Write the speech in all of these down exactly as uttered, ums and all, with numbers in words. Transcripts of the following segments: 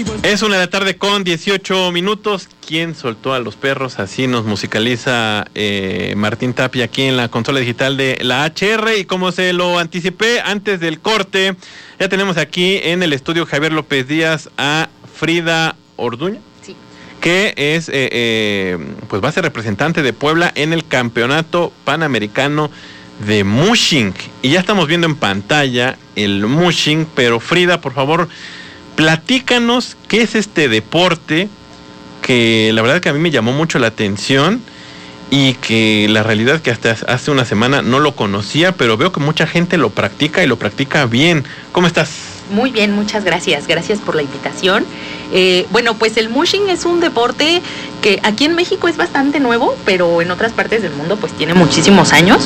Es una de la tarde con dieciocho minutos. ¿Quién soltó a los perros? Así nos musicaliza eh, Martín Tapia aquí en la consola digital de la H R. Y como se lo anticipé antes del corte, ya tenemos aquí en el estudio Javier López Díaz a Frida Orduña, sí, que es eh, eh, pues va a ser representante de Puebla en el Campeonato Panamericano de Mushing. Y ya estamos viendo en pantalla el Mushing, pero Frida, por favor, platícanos qué es este deporte que la verdad que a mí me llamó mucho la atención y que la realidad que hasta hace una semana no lo conocía, pero veo que mucha gente lo practica y lo practica bien. ¿Cómo estás? Muy bien, muchas gracias. Gracias por la invitación. Eh, bueno, pues el mushing es un deporte que aquí en México es bastante nuevo, pero en otras partes del mundo pues tiene muchísimos años.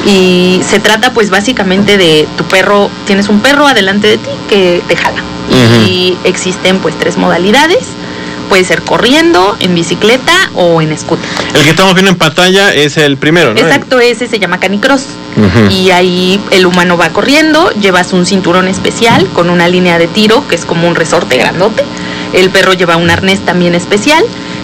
Y se trata pues básicamente de tu perro, tienes un perro adelante de ti que te jala. Uh-huh. Y existen pues tres modalidades. Puede ser corriendo, en bicicleta o en scooter. El que estamos viendo en pantalla es el primero, ¿no? Exacto, ese se llama canicross. Uh-huh. Y ahí el humano va corriendo, llevas un cinturón especial con una línea de tiro que es como un resorte grandote. El perro lleva un arnés también especial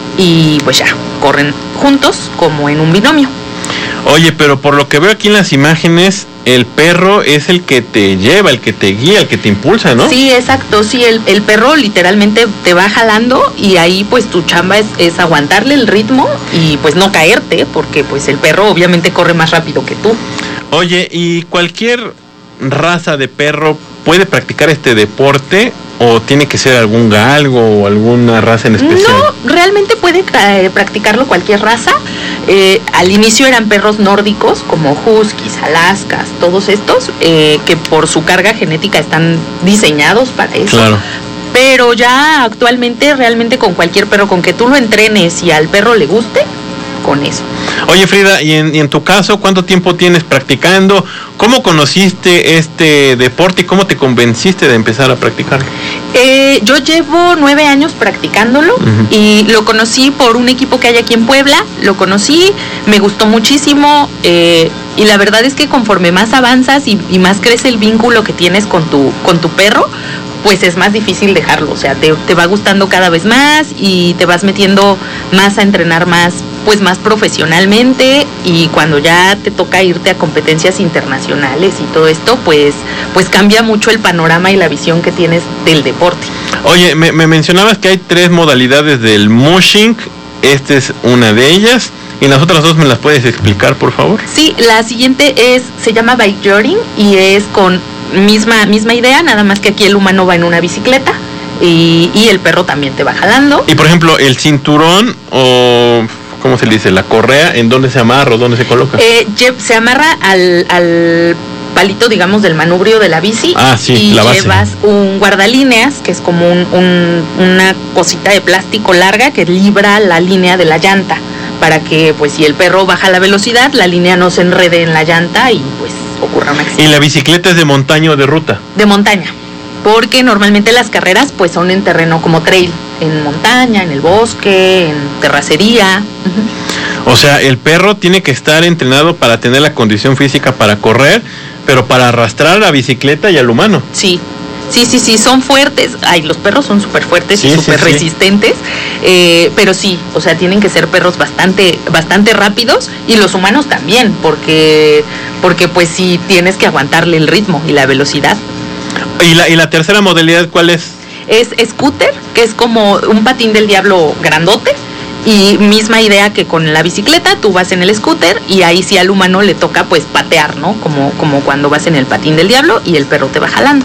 y pues ya, corren juntos como en un binomio. Oye, pero por lo que veo aquí en las imágenes, el perro es el que te lleva, el que te guía, el que te impulsa, ¿no? Sí, exacto, sí, el, el perro literalmente te va jalando y ahí pues tu chamba es, es aguantarle el ritmo y pues no caerte, porque pues el perro obviamente corre más rápido que tú. Oye, ¿y cualquier raza de perro puede practicar este deporte o tiene que ser algún galgo o alguna raza en especial? No, realmente puede eh, practicarlo cualquier raza. Eh, al inicio eran perros nórdicos como huskies, alaskas, todos estos eh, que por su carga genética están diseñados para eso. Claro. Pero ya actualmente realmente con cualquier perro, con que tú lo entrenes y al perro le guste, con eso. Oye, Frida, y en, y en tu caso, ¿cuánto tiempo tienes practicando? ¿Cómo conociste este deporte y cómo te convenciste de empezar a practicarlo? Eh, yo llevo nueve años practicándolo. Uh-huh. Y lo conocí por un equipo que hay aquí en Puebla. Lo conocí, me gustó muchísimo eh, y la verdad es que conforme más avanzas y, y más crece el vínculo que tienes con tu, con tu perro, pues es más difícil dejarlo. O sea, te, te va gustando cada vez más y te vas metiendo más a entrenar más, pues más profesionalmente, y cuando ya te toca irte a competencias internacionales y todo esto, pues, pues cambia mucho el panorama y la visión que tienes del deporte. Oye, me, me mencionabas que hay tres modalidades del mushing, esta es una de ellas, y las otras dos me las puedes explicar, por favor. Sí, la siguiente es, se llama bike journey y es con misma, misma idea, nada más que aquí el humano va en una bicicleta y, y el perro también te va jalando. Y por ejemplo, el cinturón o... ¿cómo se le dice? ¿La correa en dónde se amarra o dónde se coloca? Eh, se amarra al, al palito, digamos, del manubrio de la bici. Ah, sí, y la base. Llevas un guardalíneas, que es como un, un, una cosita de plástico larga que libra la línea de la llanta, para que, pues, si el perro baja la velocidad, la línea no se enrede en la llanta y, pues, ocurra un accidente. ¿Y la bicicleta es de montaña o de ruta? De montaña, porque normalmente las carreras, pues, son en terreno como trail, en montaña, en el bosque, en terracería. O sea, el perro tiene que estar entrenado para tener la condición física para correr, pero para arrastrar la bicicleta y al humano. Sí, sí, sí, sí, son fuertes. Ay, los perros son súper fuertes sí, y súper sí, resistentes, sí. eh, pero sí, o sea, tienen que ser perros bastante, bastante rápidos, y los humanos también, porque, porque pues sí tienes que aguantarle el ritmo y la velocidad. ¿Y la, y la tercera modalidad cuál es? Es scooter, que es como un patín del diablo grandote, y misma idea que con la bicicleta, tú vas en el scooter y ahí sí al humano le toca pues patear, ¿no? Como, como cuando vas en el patín del diablo y el perro te va jalando.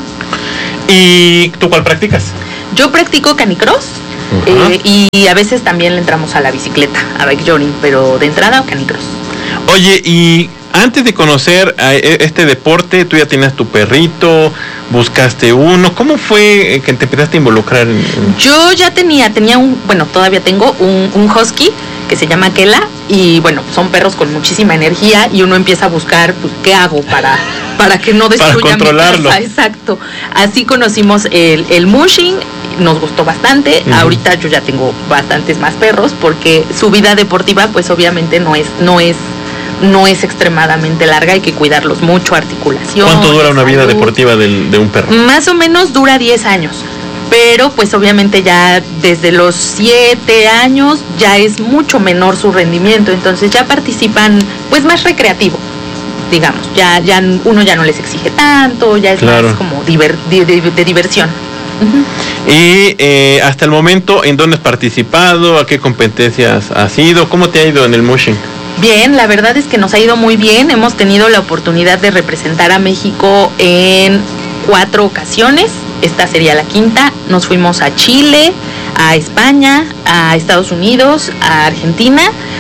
¿Y tú cuál practicas? Yo practico canicross. Uh-huh. eh, y a veces también le entramos a la bicicleta, a bike journey, pero de entrada canicross. Oye, y antes de conocer a este deporte, tú ya tenías tu perrito, buscaste uno. ¿Cómo fue que te empezaste a involucrar? En... Yo ya tenía, tenía un, bueno, todavía tengo un, un husky que se llama Kela, y bueno, son perros con muchísima energía y uno empieza a buscar, pues, ¿qué hago para, para que no destruya para controlarlo. Mi casa? Exacto. Así conocimos el, el mushing, nos gustó bastante. Uh-huh. Ahorita yo ya tengo bastantes más perros porque su vida deportiva, pues obviamente no es, no es no es extremadamente larga, hay que cuidarlos mucho, articulación. ¿Cuánto dura una vida salud. deportiva de, de un perro? Más o menos dura diez años. pero pues obviamente ya desde los siete años ya es mucho menor su rendimiento, entonces ya participan pues más recreativo, digamos, ya, ya uno ya no les exige tanto, ya es claro. más como diver, de, de, de diversión. Uh-huh. Y eh, hasta el momento, ¿en dónde has participado? ¿A qué competencias has ido? ¿Cómo te ha ido en el mushing? Bien, la verdad es que nos ha ido muy bien. Hemos tenido la oportunidad de representar a México en cuatro ocasiones. Esta sería la quinta. Nos fuimos a Chile, a España, a Estados Unidos, a Argentina,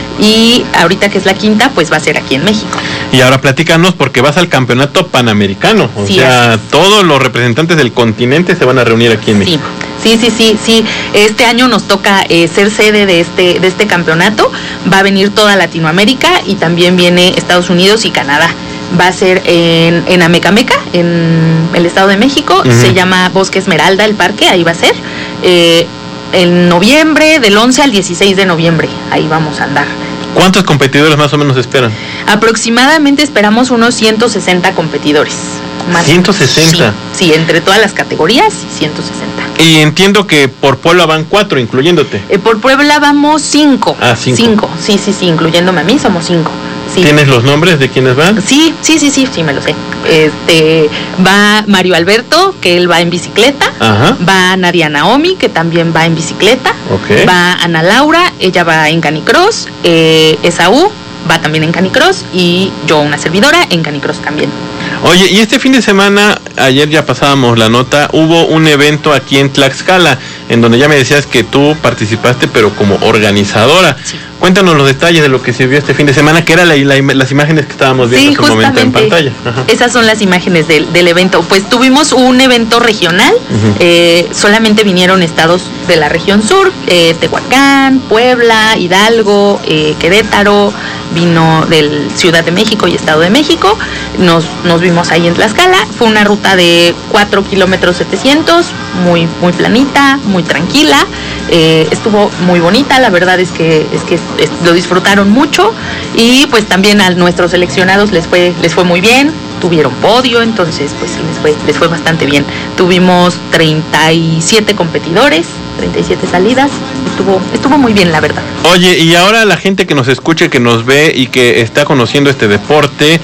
y ahorita que es la quinta, pues va a ser aquí en México. Y ahora platícanos, porque vas al campeonato panamericano, o sí, sea, es. todos los representantes del continente se van a reunir aquí en México. Sí, sí, sí, sí. Este año nos toca eh, ser sede de este, de este campeonato. Va a venir toda Latinoamérica y también viene Estados Unidos y Canadá. Va a ser en, en Amecameca, en el Estado de México. Uh-huh. Se llama Bosque Esmeralda el parque, ahí va a ser. Eh, en noviembre, del once al dieciséis de noviembre, ahí vamos a andar. ¿Cuántos competidores más o menos esperan? Aproximadamente esperamos unos ciento sesenta competidores. Más ¿ciento sesenta? Sí, sí, entre todas las categorías, ciento sesenta. Y entiendo que por Puebla van cuatro, incluyéndote. Eh, por Puebla vamos cinco. Ah, cinco. Cinco, sí, sí, sí, incluyéndome a mí, somos cinco. Sí. ¿Tienes los nombres de quienes van? Sí, sí, sí, sí, sí, me lo sé. Este, va Mario Alberto, que él va en bicicleta. Ajá. Va Nadia Naomi, que también va en bicicleta. Okay. Va Ana Laura, ella va en canicross. Eh, Esaú va también en canicross. Y yo, una servidora, en canicross también. Oye, y este fin de semana, ayer ya pasábamos la nota, hubo un evento aquí en Tlaxcala, en donde ya me decías que tú participaste, pero como organizadora. Sí. Cuéntanos los detalles de lo que se vio este fin de semana, que eran la, la, las imágenes que estábamos viendo sí, hace un momento en pantalla. Ajá. Esas son las imágenes del, del evento. Pues tuvimos un evento regional, uh-huh. eh, solamente vinieron estados de la región sur, eh, Tehuacán, Puebla, Hidalgo, eh, Querétaro, vino del Ciudad de México y Estado de México. Nos, nos vimos ahí en Tlaxcala. Fue una ruta de cuatro kilómetros setecientos, muy, muy planita, muy tranquila. Eh, estuvo muy bonita, la verdad es que, es que es, lo disfrutaron mucho, y pues también a nuestros seleccionados les fue, les fue muy bien, tuvieron podio, entonces pues sí, les fue, les fue bastante bien. Tuvimos treinta y siete competidores, treinta y siete salidas, estuvo, estuvo muy bien, la verdad. Oye, y ahora la gente que nos escuche, que nos ve y que está conociendo este deporte,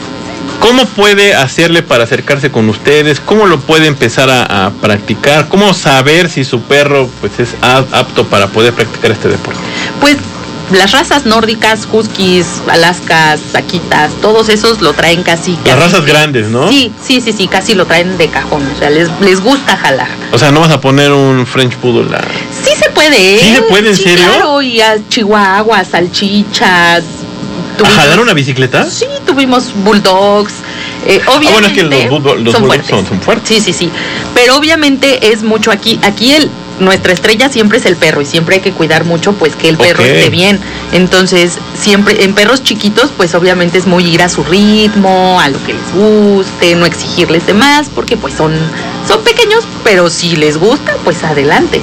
¿cómo puede hacerle para acercarse con ustedes? ¿Cómo lo puede empezar a, a practicar? ¿Cómo saber si su perro pues es apto para poder practicar este deporte? Pues las razas nórdicas, huskies, alaskas, saquitas, todos esos lo traen casi... casi las razas grandes, ¿no? Sí, sí, sí, sí, casi lo traen de cajón, o sea, les, les gusta jalar. O sea, ¿no vas a poner un French Poodle? A... Sí se puede, ¿eh? ¿Sí se puede, en sí, serio? Claro, y a chihuahuas, salchichas... ¿A jalar una bicicleta? Sí, tuvimos bulldogs. Eh, obviamente, ah, bueno, es que los, bull, los son, bulldogs fuertes. Son, son fuertes. Sí, sí, sí. Pero obviamente es mucho aquí. Aquí el, nuestra estrella siempre es el perro, y siempre hay que cuidar mucho pues que el perro okay. esté bien. Entonces, siempre en perros chiquitos, pues obviamente es muy ir a su ritmo, a lo que les guste, no exigirles de más, porque pues son, son pequeños, pero si les gusta, pues adelante.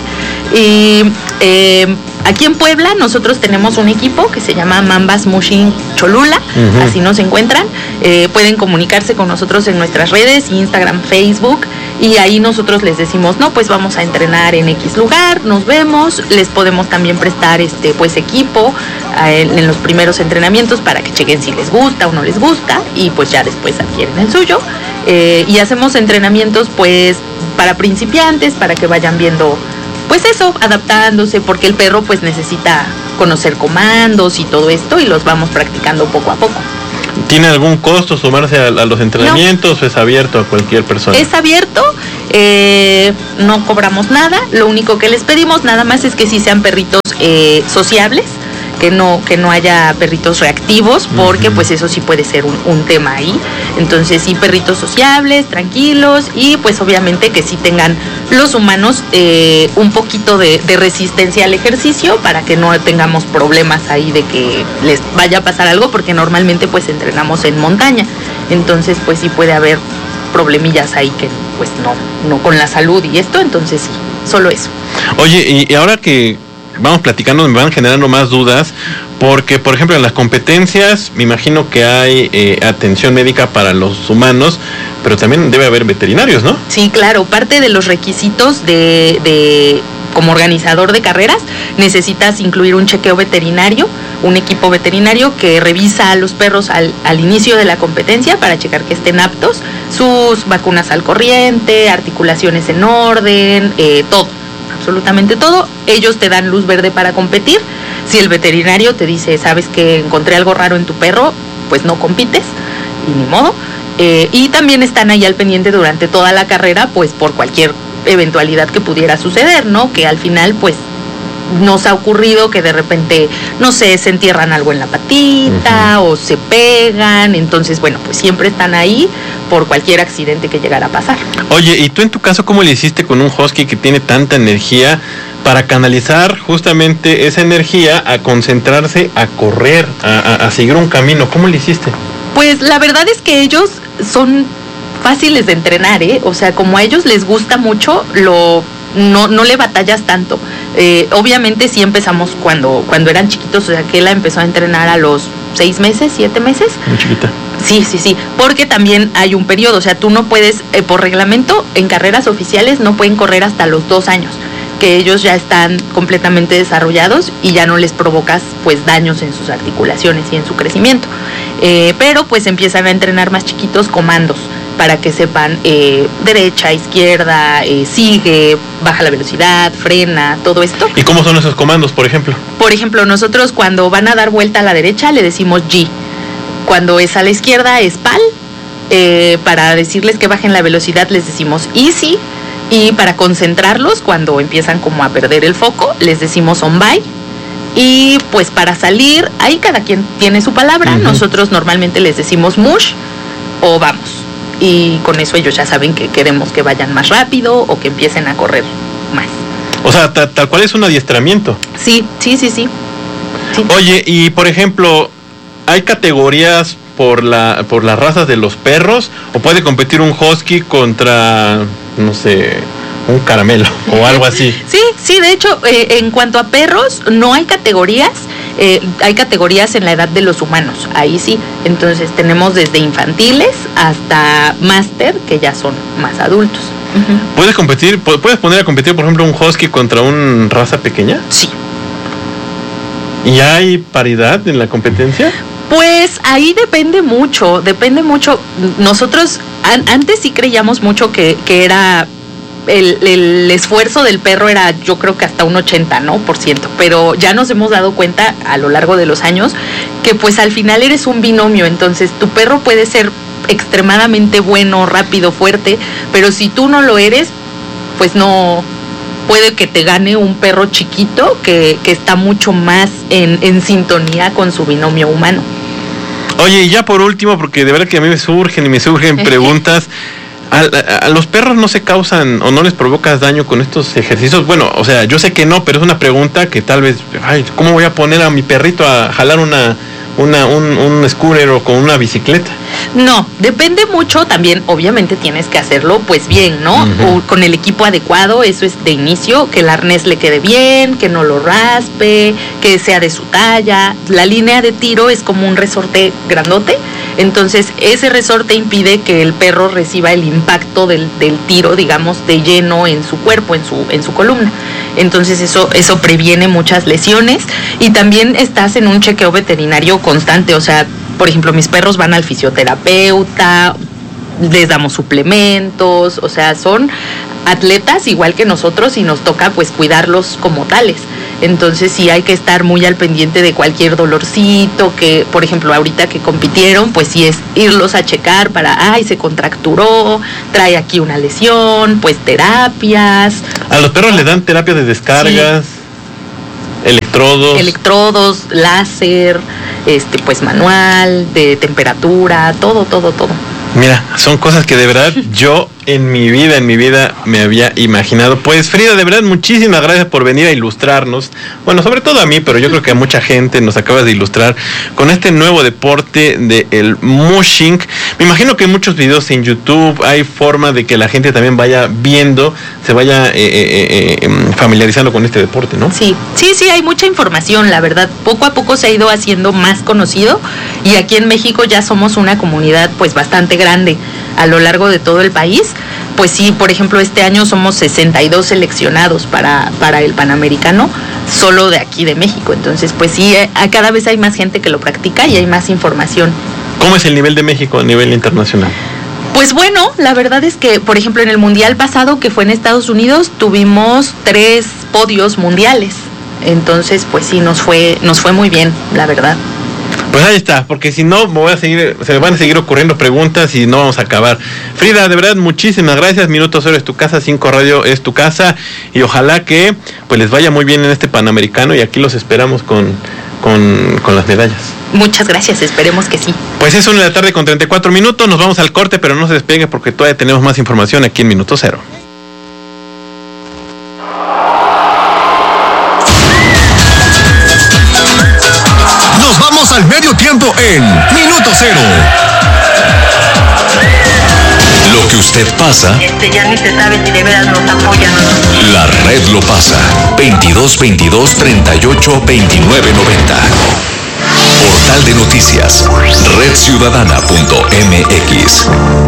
Y eh, aquí en Puebla nosotros tenemos un equipo que se llama Mambas Mushing Cholula, uh-huh. así nos encuentran. Eh, pueden comunicarse con nosotros en nuestras redes, Instagram, Facebook, y ahí nosotros les decimos, no, pues vamos a entrenar en X lugar, nos vemos, les podemos también prestar este pues equipo eh, en los primeros entrenamientos para que chequen si les gusta o no les gusta, y pues ya después adquieren el suyo. Eh, y hacemos entrenamientos pues para principiantes, para que vayan viendo pues eso, adaptándose, porque el perro pues necesita conocer comandos y todo esto, y los vamos practicando poco a poco. ¿Tiene algún costo sumarse a, a los entrenamientos? No. ¿Es abierto a cualquier persona? Es abierto, eh, no cobramos nada, lo único que les pedimos nada más es que sí sean perritos eh, sociables, que no que no haya perritos reactivos, porque uh-huh. pues eso sí puede ser un, un tema ahí. Entonces sí, perritos sociables, tranquilos, y pues obviamente que sí tengan los humanos eh, un poquito de, de resistencia al ejercicio, para que no tengamos problemas ahí de que les vaya a pasar algo, porque normalmente pues entrenamos en montaña, entonces pues sí puede haber problemillas ahí que pues no, no con la salud y esto, entonces sí, solo eso. Oye, y ahora que vamos platicando, me van generando más dudas, Porque, por ejemplo, en las competencias, me imagino que hay eh, atención médica para los humanos, pero también debe haber veterinarios, ¿no? Sí, claro. Parte de los requisitos de, de como organizador de carreras, necesitas incluir un chequeo veterinario, un equipo veterinario que revisa a los perros al, al inicio de la competencia para checar que estén aptos, sus vacunas al corriente, articulaciones en orden, eh, todo. Absolutamente todo. Ellos te dan luz verde para competir. Si el veterinario te dice, sabes que encontré algo raro en tu perro, pues no compites, y ni modo. Eh, y también están ahí al pendiente durante toda la carrera, pues por cualquier eventualidad que pudiera suceder, ¿no? Que al final, pues, nos ha ocurrido que de repente, no sé, se entierran algo en la patita, uh-huh, o se pegan. Entonces, bueno, pues siempre están ahí por cualquier accidente que llegara a pasar. Oye, ¿y tú en tu caso cómo le hiciste con un husky que tiene tanta energía para canalizar justamente esa energía a concentrarse, a correr, a, a, a seguir un camino? ¿Cómo le hiciste? Pues la verdad es que ellos son fáciles de entrenar, ¿eh? O sea, como a ellos les gusta mucho, lo no no le batallas tanto. Eh, obviamente sí empezamos cuando cuando eran chiquitos, o sea, que él empezó a entrenar a los seis meses, siete meses. Muy chiquita. Sí, sí, sí, porque también hay un periodo, o sea, tú no puedes, eh, por reglamento, en carreras oficiales no pueden correr hasta los dos años, que ellos ya están completamente desarrollados y ya no les provocas pues daños en sus articulaciones y en su crecimiento. Eh, pero pues empiezan a entrenar más chiquitos comandos para que sepan eh, derecha, izquierda, eh, sigue, baja la velocidad, frena, todo esto. ¿Y cómo son esos comandos, por ejemplo? Por ejemplo, nosotros cuando van a dar vuelta a la derecha le decimos G. Cuando es a la izquierda es pal. Eh, para decirles que bajen la velocidad les decimos easy. Y para concentrarlos, cuando empiezan como a perder el foco, les decimos on by. Y pues para salir, ahí cada quien tiene su palabra. Uh-huh. Nosotros normalmente les decimos mush o vamos. Y con eso ellos ya saben que queremos que vayan más rápido o que empiecen a correr más. O sea, tal, tal cual es un adiestramiento. Sí, sí, sí, sí, sí. Oye, y por ejemplo, ¿hay categorías por la por las razas de los perros? ¿O puede competir un husky contra, no sé, un caramelo o algo así? Sí, sí, de hecho, eh, en cuanto a perros, no hay categorías. Eh, hay categorías en la edad de los humanos, ahí sí. Entonces tenemos desde infantiles hasta máster, que ya son más adultos. Uh-huh. ¿Puedes competir, puedes poner a competir, por ejemplo, un husky contra una raza pequeña? Sí. ¿Y hay paridad en la competencia? Pues ahí depende mucho, depende mucho. Nosotros an- antes sí creíamos mucho que, que era el, el esfuerzo del perro era, yo creo que hasta un ochenta, ¿no? por ciento, pero ya nos hemos dado cuenta a lo largo de los años que pues al final eres un binomio. Entonces tu perro puede ser extremadamente bueno, rápido, fuerte, pero si tú no lo eres, pues no, puede que te gane un perro chiquito que, que está mucho más en, en sintonía con su binomio humano. Oye, y ya por último, porque de verdad que a mí me surgen y me surgen preguntas, ¿a, a, a los perros no se causan o no les provocas daño con estos ejercicios? Bueno, o sea, yo sé que no, pero es una pregunta que tal vez, ay, ¿cómo voy a poner a mi perrito a jalar una... Una, un, un scooter o con una bicicleta? No, depende mucho también, obviamente tienes que hacerlo pues bien, ¿no? Uh-huh. O con el equipo adecuado, eso es de inicio, que el arnés le quede bien, que no lo raspe, que sea de su talla. La línea de tiro es como un resorte grandote, entonces ese resorte impide que el perro reciba el impacto del, del tiro, digamos, de lleno en su cuerpo, en su, en su columna. Entonces eso, eso previene muchas lesiones y también estás en un chequeo veterinario constante. O sea, por ejemplo, mis perros van al fisioterapeuta, les damos suplementos, o sea, son atletas igual que nosotros y nos toca pues cuidarlos como tales. Entonces sí hay que estar muy al pendiente de cualquier dolorcito, que por ejemplo ahorita que compitieron, pues sí es irlos a checar para, ay, se contracturó, trae aquí una lesión, pues terapias. ¿A los perros le dan terapia de descargas? Sí. Electrodos. Electrodos, láser, este, pues manual, de temperatura, todo, todo, todo. Mira, son cosas que de verdad yo en mi vida, en mi vida me había imaginado. Pues Frida, de verdad, muchísimas gracias por venir a ilustrarnos. Bueno, sobre todo a mí, pero yo creo que a mucha gente nos acabas de ilustrar con este nuevo deporte del mushing. Me imagino que hay muchos videos en YouTube, hay forma de que la gente también vaya viendo, se vaya eh, eh, eh, familiarizando con este deporte, ¿no? Sí, sí, sí, hay mucha información, la verdad. Poco a poco se ha ido haciendo más conocido y aquí en México ya somos una comunidad pues bastante grande a lo largo de todo el país. Pues sí, por ejemplo, este año somos sesenta y dos seleccionados para, para el Panamericano, solo de aquí de México. Entonces, pues sí, a cada vez hay más gente que lo practica y hay más información. ¿Cómo es el nivel de México a nivel internacional? Pues bueno, la verdad es que, por ejemplo, en el Mundial pasado, que fue en Estados Unidos, tuvimos tres podios mundiales. Entonces, pues sí, nos fue, nos fue muy bien, la verdad. Pues ahí está, porque si no me voy a seguir, se me van a seguir ocurriendo preguntas y no vamos a acabar. Frida, de verdad, muchísimas gracias. Minuto Cero es tu casa, Cinco Radio es tu casa y ojalá que pues les vaya muy bien en este Panamericano y aquí los esperamos con, con, con las medallas. Muchas gracias, esperemos que sí. Pues es una de la tarde con treinta y cuatro minutos, nos vamos al corte, pero no se despegue porque todavía tenemos más información aquí en Minuto Cero. Al medio tiempo en Minuto Cero. Lo que usted pasa. Este ya ni se sabe si de veras nos apoyan o no. La red lo pasa. veintidós veintidós treinta y ocho veintinueve noventa. Portal de noticias. red ciudadana punto m x.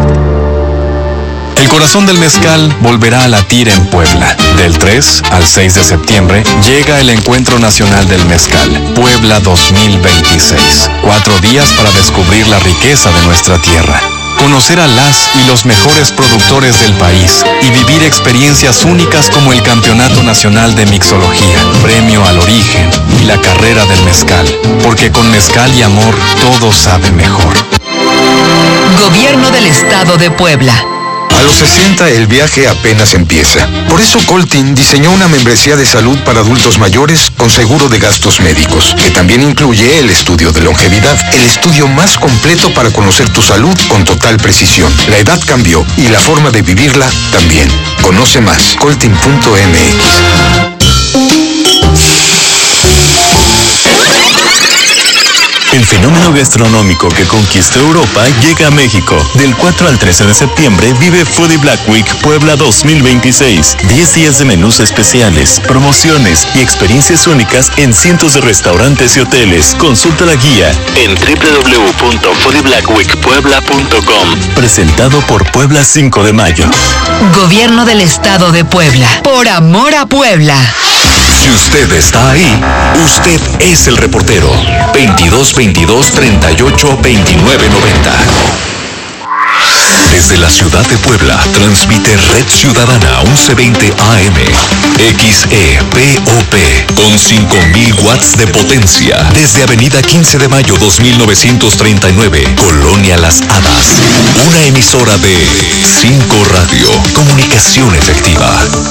El corazón del mezcal volverá a latir en Puebla. Del tres al seis de septiembre llega el Encuentro Nacional del Mezcal, Puebla dos mil veintiséis. Cuatro días para descubrir la riqueza de nuestra tierra, conocer a las y los mejores productores del país y vivir experiencias únicas como el Campeonato Nacional de Mixología, Premio al Origen y la Carrera del Mezcal. Porque con mezcal y amor todo sabe mejor. Gobierno del Estado de Puebla. A los sesenta el viaje apenas empieza. Por eso Coltin diseñó una membresía de salud para adultos mayores con seguro de gastos médicos, que también incluye el estudio de longevidad, el estudio más completo para conocer tu salud con total precisión. La edad cambió y la forma de vivirla también. Conoce más, coltin punto m x. El fenómeno gastronómico que conquistó Europa llega a México. Del cuatro al trece de septiembre vive Foodie Black Week Puebla dos mil veintiséis. diez días de menús especiales, promociones y experiencias únicas en cientos de restaurantes y hoteles. Consulta la guía en doble u doble u doble u punto foodie black week puebla punto com. Presentado por Puebla cinco de mayo. Gobierno del Estado de Puebla. Por amor a Puebla. Si usted está ahí, usted es el reportero. veintidós veintidós treinta y ocho veintinueve noventa. Desde la ciudad de Puebla, transmite Red Ciudadana once veinte A M, X E P O P, con cinco mil watts de potencia, desde Avenida quince de mayo dos mil novecientos treinta y nueve, Colonia Las Hadas. Una emisora de cinco Radio, comunicación efectiva.